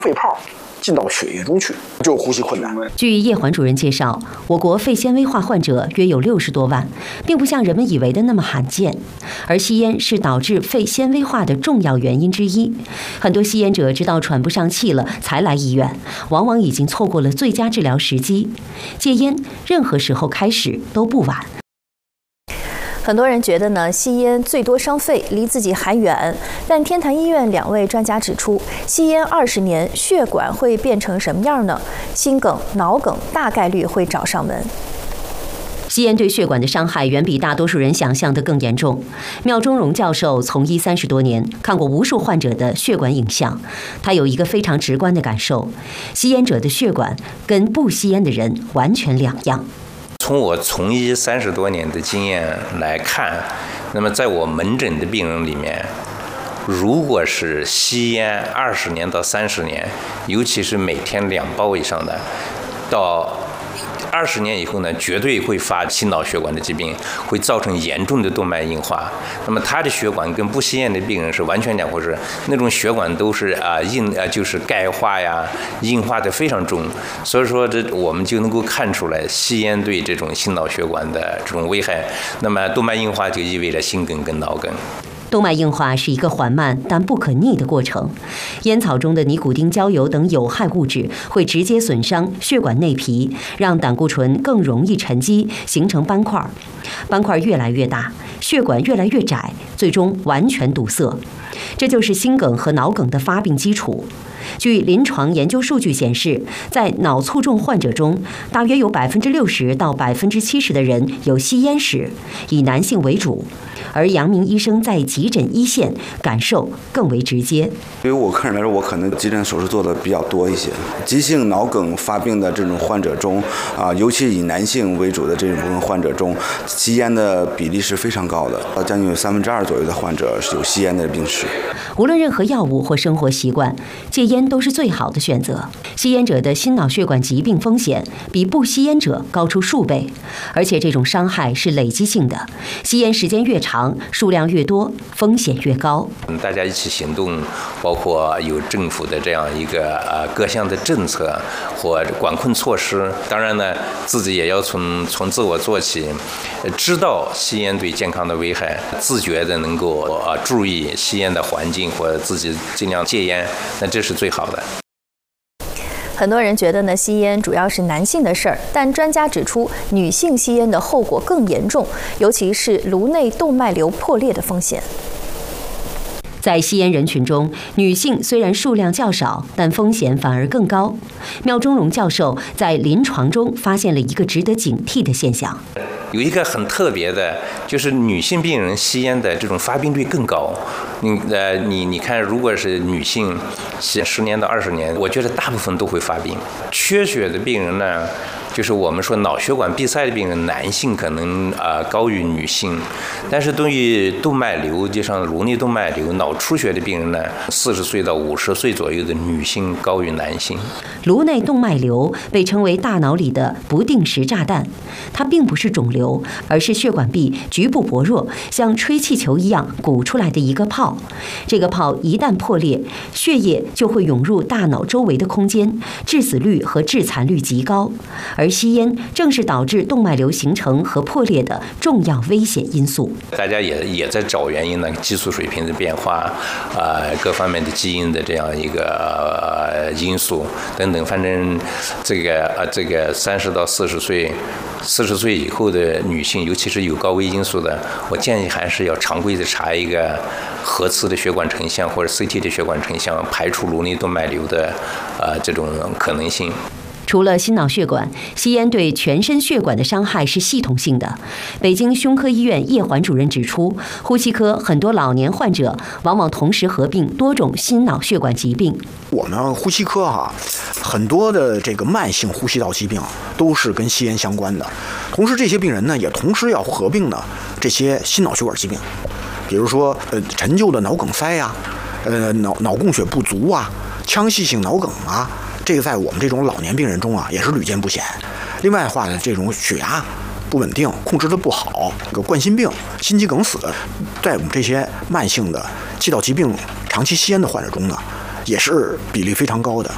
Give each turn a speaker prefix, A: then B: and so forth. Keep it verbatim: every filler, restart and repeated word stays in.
A: 肺泡进到血液中去，就呼吸困难。
B: 据叶环主任介绍，我国肺纤维化患者约有六十多万，并不像人们以为的那么罕见。而吸烟是导致肺纤维化的重要原因之一。很多吸烟者直到喘不上气了才来医院，往往已经错过了最佳治疗时机。戒烟，任何时候开始都不晚。
C: 很多人觉得呢，吸烟最多伤肺，离自己还远。但天坛医院两位专家指出，吸烟二十年，血管会变成什么样呢？心梗、脑梗大概率会找上门。
B: 吸烟对血管的伤害远比大多数人想象的更严重。廖忠荣教授从医三十多年，看过无数患者的血管影像，他有一个非常直观的感受：吸烟者的血管跟不吸烟的人完全两样。
D: 从我从医三十多年的经验来看，那么在我门诊的病人里面，如果是吸烟二十年到三十年，尤其是每天两包以上的，到二十年以后呢，绝对会发心脑血管的疾病，会造成严重的动脉硬化。那么他的血管跟不吸烟的病人是完全两回事，那种血管都是啊硬啊就是钙化呀，硬化的非常重。所以说这我们就能够看出来吸烟对这种心脑血管的这种危害。那么动脉硬化就意味着心梗跟脑梗。
B: 动脉硬化是一个缓慢但不可逆的过程，烟草中的尼古丁焦油等有害物质会直接损伤血管内皮，让胆固醇更容易沉积，形成斑块。斑块越来越大，血管越来越窄，最终完全堵塞。这就是心梗和脑梗的发病基础。据临床研究数据显示，在脑卒中患者中，大约有百分之六十到百分之七十的人有吸烟史，以男性为主。而杨明医生在急诊一线感受更为直接。
E: 对于我个人来说，我可能急诊手术做的比较多一些。急性脑梗发病的这种患者中，啊，尤其以男性为主的这部分患者中，吸烟的比例是非常高的，将近有三分之二左右的患者是有吸烟的病史。
B: 无论任何药物或生活习惯，戒烟都是最好的选择。吸烟者的心脑血管疾病风险比不吸烟者高出数倍，而且这种伤害是累积性的，吸烟时间越长，数量越多，风险越高。
D: 大家一起行动，包括有政府的这样一个呃各项的政策或管控措施。当然呢，自己也要从从自我做起，知道吸烟对健康的危害，自觉的能够呃注意吸烟的环境，或者自己尽量戒烟，那这是最好的。
C: 很多人觉得呢，吸烟主要是男性的事儿，但专家指出，女性吸烟的后果更严重，尤其是颅内动脉瘤破裂的风险。
B: 在吸烟人群中，女性虽然数量较少，但风险反而更高。廖忠荣教授在临床中发现了一个值得警惕的现象。
D: 有一个很特别的，就是女性病人吸烟的这种发病率更高。你呃，你你看，如果是女性吸十年到二十年，我觉得大部分都会发病。缺血的病人呢，就是我们说脑血管闭塞的病人，男性可能啊、呃、高于女性，但是对于动脉瘤，就像颅内动脉瘤、脑出血的病人呢，四十岁到五十岁左右的女性高于男性。
B: 颅内动脉瘤被称为大脑里的不定时炸弹，它并不是肿瘤，而是血管壁局部薄弱，像吹气球一样鼓出来的一个泡。这个泡一旦破裂，血液就会涌入大脑周围的空间，致死率和致残率极高。而吸烟正是导致动脉瘤形成和破裂的重要危险因素。
D: 大家也也在找原因呢，激素水平的变化，呃，各方面的基因的这样一个、呃、因素等等。反正这个呃，这个三十到四十岁，四十岁以后的女性，尤其是有高危因素的，我建议还是要常规的查一个核磁的血管成像或者 C T 的血管成像，排除颅内动脉瘤的呃这种可能性。
B: 除了心脑血管，吸烟对全身血管的伤害是系统性的。北京胸科医院叶环主任指出，呼吸科很多老年患者往往同时合并多种心脑血管疾病。
A: 我们呼吸科哈、啊，很多的这个慢性呼吸道疾病都是跟吸烟相关的。同时，这些病人呢，也同时要合并呢这些心脑血管疾病，比如说呃陈旧的脑梗塞呀、啊，呃脑脑供血不足啊，腔隙性脑梗啊。这个在我们这种老年病人中啊，也是屡见不鲜。另外的话呢，这种血压不稳定、控制的不好，这个冠心病、心肌梗死，在我们这些慢性的气道疾病长期吸烟的患者中呢，也是比例非常高的。